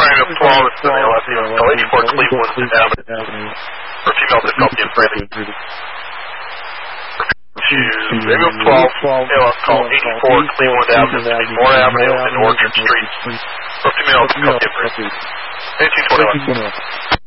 Triangle 12 is the male FEO. 84 Cleveland Avenue. For female difficulty in breathing. To Rainbow 12, male call 84 Cleveland Avenue, Moore Avenue, and Orchard Street. For female difficulty in breathing. 1821.